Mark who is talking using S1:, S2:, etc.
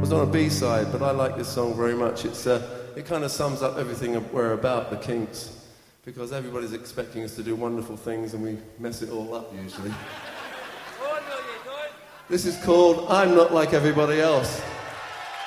S1: was on a B-side, but I like this song very much. It kind of sums up everything we're about, the Kinks, because everybody's expecting us to do wonderful things and we mess it all up usually. This is called I'm Not Like Everybody Else.